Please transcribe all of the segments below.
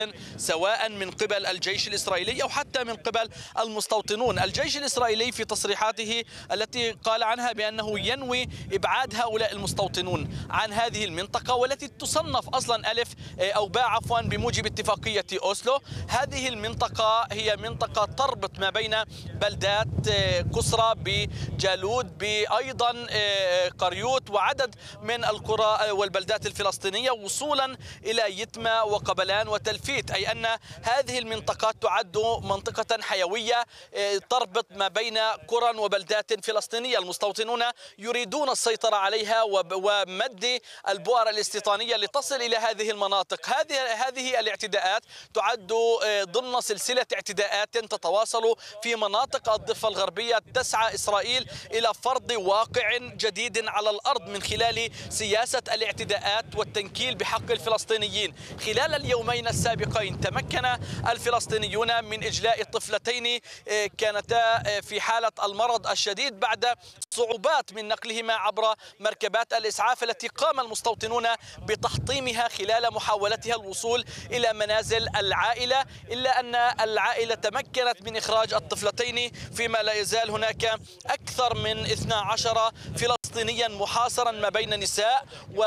سواء من قبل الجيش الإسرائيلي أو حتى من قبل المستوطنون. الجيش الإسرائيلي في تصريحاته التي قال عنها بأنه ينوي إبعاد هؤلاء المستوطنون عن هذه المنطقة، والتي تصنف أصلا ألف أو باء عفوا بموجب اتفاقية أوسلو. هذه المنطقة هي منطقة تربط ما بين بلدات قسرة بجالود بأيضا قريوت وعدد من القرى والبلدات الفلسطينية وصولا إلى يتمة وقبلان وتلفيت، أي أن هذه المنطقة تعد منطقة حيوية تربط ما بين قرى وبلدات فلسطينية. المستوطنون يريدون السيطرة عليها ومد البؤر الاستيطانية لتصل إلى هذه المناطق. هذه الاعتداءات تعد ضمن سلسلة اعتداءات تتواصل في مناطق الضفة الغربية، تسعى إسرائيل إلى فرض واقع جديد على الأرض من خلال سياسة الاعتداءات والتنكيل بحق الفلسطينيين. خلال اليومين السابقين تمكن الفلسطينيون من إجلاء طفلتين كانتا في حالة المرض الشديد بعد صعوبات من نقلهما عبر مركبات الإسعاف التي قام المستوطنون بتحطيمها خلال محاولتها الوصول إلى منازل العائلة، إلا أن العائلة تمكنت من إخراج الطفلتين، فيما لا يزال هناك أكثر من 12 فلسطينيا محاصرا ما بين نساء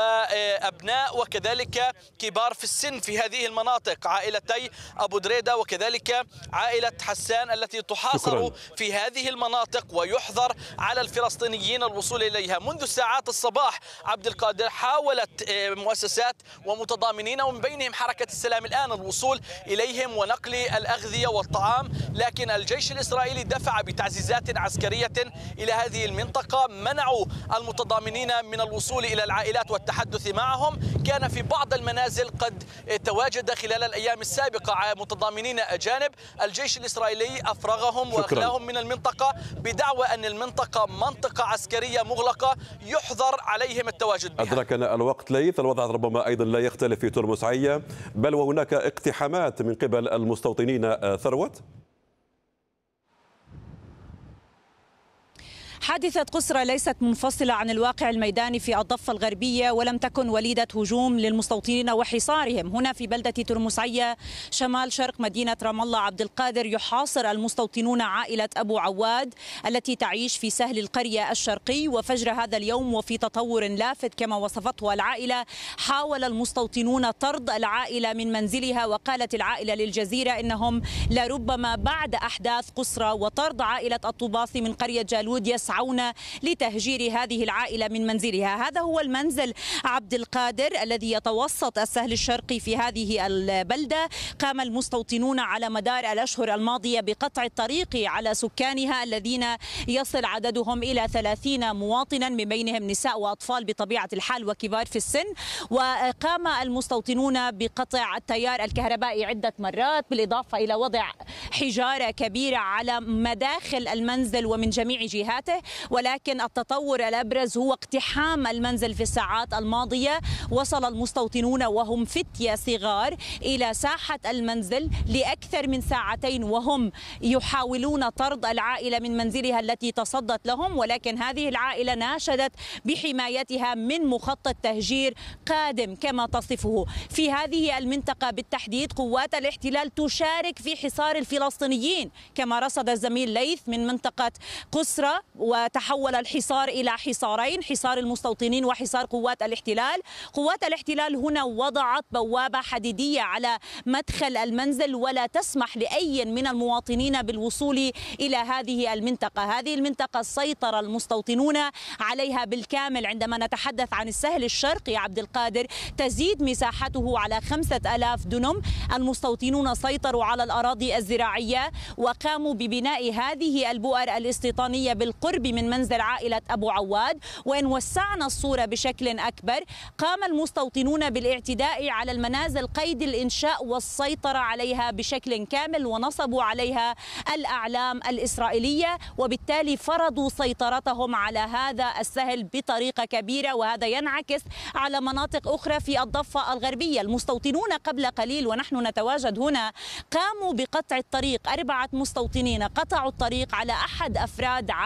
وأبناء وكذلك كبار في السن في هذه المناطق، عائلتي أبو دريدة وكذلك عائلة حسان التي تحاصر في هذه المناطق، ويحظر على الفلسطينيين الوصول إليها. منذ ساعات الصباح عبد القادر حاولت مؤسسات ومتضامنين ومن بينهم حركة السلام الآن الوصول إليهم ونقل الأغذية والطعام، لكن الجيش الإسرائيلي دفع بتعزيزات عسكرية إلى هذه المنطقة، منعوا المتضامنين من الوصول إلى العائلات والتحدث معهم. كان في بعض المنازل قد تواجد خلال الأيام السابقة متضامنين أجانب، الجيش الإسرائيلي أفرغهم وأخلاهم من المنطقة بدعوى أن المنطقة منطقة عسكرية مغلقة يحظر عليهم التواجد بها. أدركنا الوقت ليث، الوضع ربما أيضا لا يختلف في ترمس عية، بل وهناك اقتحامات من قبل المستوطنين. ثروت، حادثة قسرة ليست منفصلة عن الواقع الميداني في الضفة الغربية، ولم تكن وليدة هجوم للمستوطنين وحصارهم. هنا في بلدة ترمس عية شمال شرق مدينة رام الله عبد القادر يحاصر المستوطنون عائلة أبو عواد التي تعيش في سهل القرية الشرقي. وفجر هذا اليوم وفي تطور لافت كما وصفته العائلة، حاول المستوطنون طرد العائلة من منزلها، وقالت العائلة للجزيرة إنهم لربما بعد أحداث قسرة وطرد عائلة الطباثي من قرية جالود يسعون لتهجير هذه العائلة من منزلها. هذا هو المنزل عبد القادر الذي يتوسط السهل الشرقي في هذه البلدة. قام المستوطنون على مدار الأشهر الماضية بقطع الطريق على سكانها الذين يصل عددهم إلى 30 مواطنا، من بينهم نساء وأطفال بطبيعة الحال وكبار في السن. وقام المستوطنون بقطع التيار الكهربائي عدة مرات، بالإضافة إلى وضع حجارة كبيرة على مداخل المنزل ومن جميع جهاته. ولكن التطور الأبرز هو اقتحام المنزل في الساعات الماضية. وصل المستوطنون وهم فتية صغار إلى ساحة المنزل لأكثر من ساعتين وهم يحاولون طرد العائلة من منزلها التي تصدت لهم، ولكن هذه العائلة ناشدت بحمايتها من مخطط تهجير قادم كما تصفه. في هذه المنطقة بالتحديد قوات الاحتلال تشارك في حصار الفلسطينيين كما رصد الزميل ليث من منطقة قسرة، وتحول الحصار إلى حصارين، حصار المستوطنين وحصار قوات الاحتلال. قوات الاحتلال هنا وضعت بوابة حديدية على مدخل المنزل ولا تسمح لأي من المواطنين بالوصول إلى هذه المنطقة. هذه المنطقة سيطر المستوطنون عليها بالكامل. عندما نتحدث عن السهل الشرقي عبد القادر تزيد مساحته على 5000 دنم. المستوطنون سيطروا على الأراضي الزراعية وقاموا ببناء هذه البؤر الاستيطانية بالقرب من منزل عائلة أبو عواد. وإن وسعنا الصورة بشكل أكبر، قام المستوطنون بالاعتداء على المنازل قيد الإنشاء والسيطرة عليها بشكل كامل، ونصبوا عليها الأعلام الإسرائيلية، وبالتالي فرضوا سيطرتهم على هذا السهل بطريقة كبيرة. وهذا ينعكس على مناطق أخرى في الضفة الغربية. المستوطنون قبل قليل ونحن نتواجد هنا قاموا بقطع الطريق، 4 مستوطنين قطعوا الطريق على أحد أفراد عائلة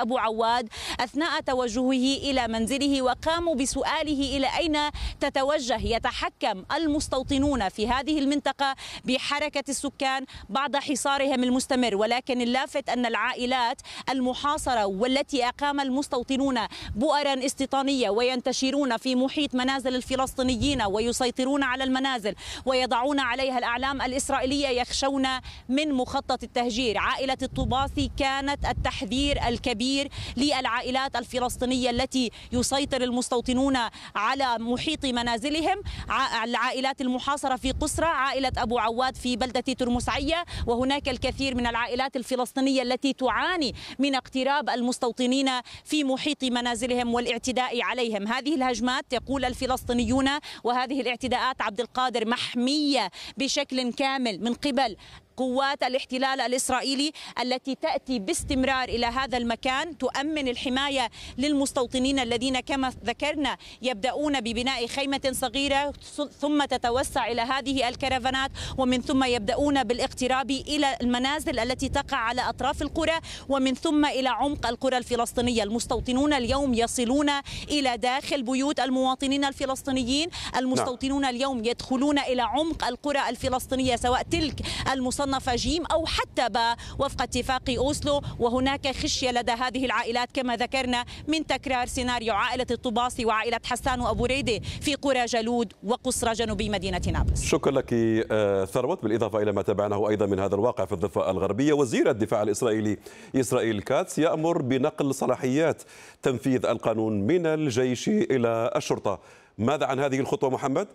أبو عواد أثناء توجهه إلى منزله، وقاموا بسؤاله إلى أين تتوجه. يتحكم المستوطنون في هذه المنطقة بحركة السكان بعد حصارهم المستمر، ولكن اللافت أن العائلات المحاصرة والتي أقام المستوطنون بؤرا استيطانية وينتشرون في محيط منازل الفلسطينيين ويسيطرون على المنازل ويضعون عليها الأعلام الإسرائيلية يخشون من مخطط التهجير. عائلة الطباصي كانت التحذير الكبير للعائلات الفلسطينية التي يسيطر المستوطنون على محيط منازلهم، العائلات المحاصرة في قسرة، عائلة أبو عواد في بلدة ترمسعية، وهناك الكثير من العائلات الفلسطينية التي تعاني من اقتراب المستوطنين في محيط منازلهم والاعتداء عليهم. هذه الهجمات يقول الفلسطينيون وهذه الاعتداءات عبد القادر محمية بشكل كامل من قبل قوات الاحتلال الإسرائيلي التي تأتي باستمرار إلى هذا المكان، تؤمن الحماية للمستوطنين الذين كما ذكرنا يبدأون ببناء خيمة صغيرة ثم تتوسع إلى هذه الكرفانات، ومن ثم يبدأون بالاقتراب إلى المنازل التي تقع على أطراف القرى، ومن ثم إلى عمق القرى الفلسطينية. المستوطنون اليوم يصلون إلى داخل بيوت المواطنين الفلسطينيين، المستوطنون اليوم يدخلون إلى عمق القرى الفلسطينية سواء تلك المصنفة جيم أو حتى باء وفق اتفاق أوسلو، وهناك خشية لدى هذه العائلات كما ذكرنا من تكرار سيناريو عائلة الطباصي وعائلة حسان وأبو ريدة في قرى جلود وقسرة جنوبي مدينة نابلس. شكرا لك ثروت. بالإضافة إلى ما تابعناه أيضا من هذا الواقع في الضفة الغربية، وزير الدفاع الإسرائيلي إسرائيل كاتس يأمر بنقل صلاحيات تنفيذ القانون من الجيش إلى الشرطة. ماذا عن هذه الخطوة محمد؟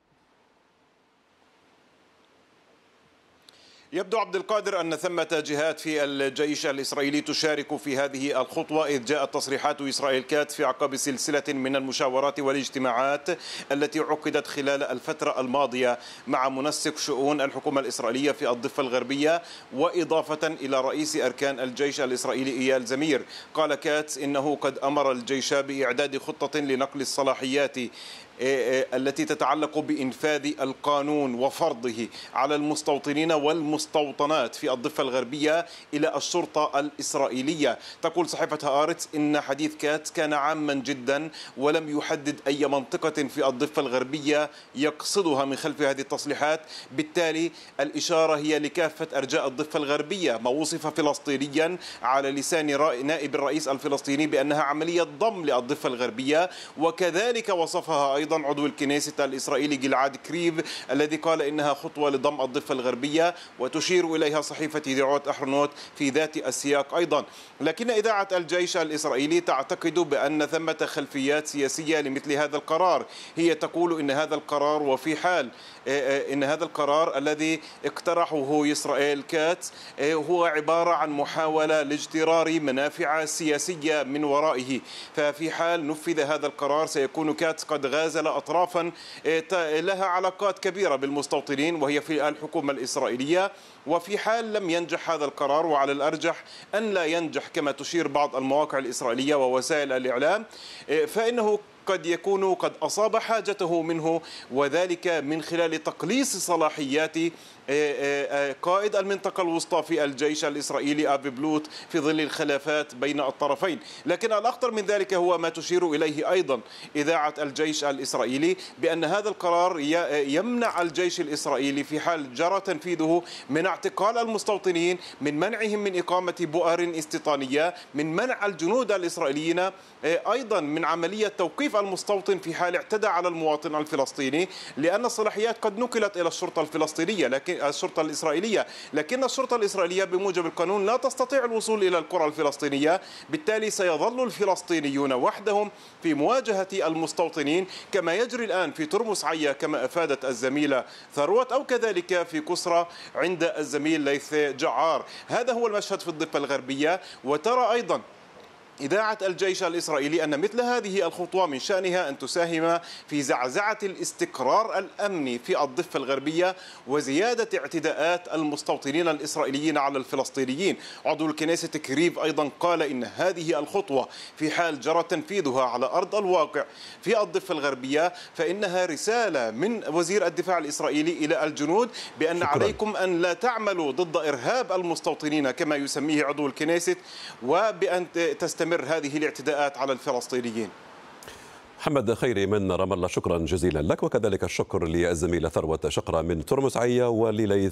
يبدو عبد القادر أن ثمة جهات في الجيش الإسرائيلي تشارك في هذه الخطوة، إذ جاءت تصريحات إسرائيل كات في عقب سلسلة من المشاورات والاجتماعات التي عقدت خلال الفترة الماضية مع منسق شؤون الحكومة الإسرائيلية في الضفة الغربية، وإضافة إلى رئيس أركان الجيش الإسرائيلي إيال زمير. قال كاتس إنه قد أمر الجيش بإعداد خطة لنقل الصلاحيات التي تتعلق بإنفاذ القانون وفرضه على المستوطنين والمستوطنات في الضفة الغربية إلى الشرطة الإسرائيلية. تقول صحيفة هآرتس إن حديث كاتس كان عاما جدا ولم يحدد أي منطقة في الضفة الغربية يقصدها من خلف هذه التصريحات، بالتالي الإشارة هي لكافة أرجاء الضفة الغربية، ما وصف فلسطينيا على لسان نائب الرئيس الفلسطيني بأنها عملية ضم للضفة الغربية، وكذلك وصفها أيضا عضو الكنيسة الإسرائيلي جلعاد كريف الذي قال إنها خطوة لضم الضفة الغربية، وتشير إليها صحيفة يديعوت أحرنوت في ذات السياق أيضا. لكن إذاعة الجيش الإسرائيلي تعتقد بأن ثمة خلفيات سياسية لمثل هذا القرار. هي تقول إن هذا القرار وفي حال إن هذا القرار الذي اقترحه إسرائيل كاتس هو عبارة عن محاولة لاجترار منافع سياسية من ورائه، ففي حال نفذ هذا القرار سيكون كاتس قد غازل أطرافا لها علاقات كبيرة بالمستوطنين وهي في الحكومة الإسرائيلية، وفي حال لم ينجح هذا القرار، وعلى الأرجح أن لا ينجح كما تشير بعض المواقع الإسرائيلية ووسائل الإعلام، فإنه قد يكون قد أصاب حاجته منه، وذلك من خلال تقليص صلاحيات قائد المنطقة الوسطى في الجيش الإسرائيلي أبي بلوت في ظل الخلافات بين الطرفين. لكن الأخطر من ذلك هو ما تشير إليه أيضا إذاعة الجيش الإسرائيلي بأن هذا القرار يمنع الجيش الإسرائيلي في حال جرى تنفيذه من اعتقال المستوطنين، من منعهم من إقامة بؤر استيطانية، من منع الجنود الإسرائيليين أيضا من عملية توقيف المستوطن في حال اعتدى على المواطن الفلسطيني، لأن الصلاحيات قد نقلت إلى الشرطة الفلسطينية لكن الشرطة الإسرائيلية، لكن الشرطة الإسرائيلية بموجب القانون لا تستطيع الوصول إلى القرى الفلسطينية، بالتالي سيظل الفلسطينيون وحدهم في مواجهة المستوطنين كما يجري الآن في ترمس عيا كما أفادت الزميلة ثروت، أو كذلك في كسرى عند الزميل ليث جعار. هذا هو المشهد في الضفة الغربية. وترى أيضا إذاعة الجيش الإسرائيلي أن مثل هذه الخطوة من شأنها أن تساهم في زعزعة الاستقرار الأمني في الضفة الغربية وزيادة اعتداءات المستوطنين الإسرائيليين على الفلسطينيين. عضو الكنيسة كريف أيضا قال إن هذه الخطوة في حال جرى تنفيذها على أرض الواقع في الضفة الغربية فإنها رسالة من وزير الدفاع الإسرائيلي إلى الجنود بأن عليكم أن لا تعملوا ضد إرهاب المستوطنين كما يسميه عضو الكنيسة، وبأن تستمر تستمر هذه الاعتداءات على الفلسطينيين. محمد خيري من رام الله، شكرا جزيلا لك، وكذلك الشكر للزميلة ثروت شقرة من ترمس عية ولليث